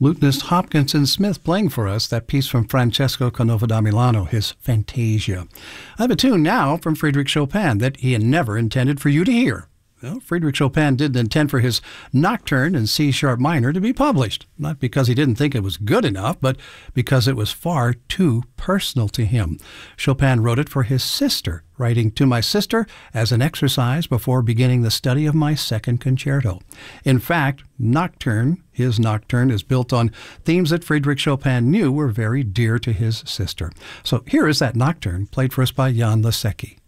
Lutenist Hopkinson Smith playing for us that piece from Francesco Canova da Milano, his Fantasia. I have a tune now from Frédéric Chopin that he had never intended for you to hear. Well, Frédéric Chopin didn't intend for his Nocturne in C-sharp minor to be published, not because he didn't think it was good enough, but because it was far too personal to him. Chopin wrote it for his sister, writing to my sister as an exercise before beginning the study of my second concerto. In fact, his Nocturne, is built on themes that Frédéric Chopin knew were very dear to his sister. So here is that Nocturne, played for us by Jan Lesecki.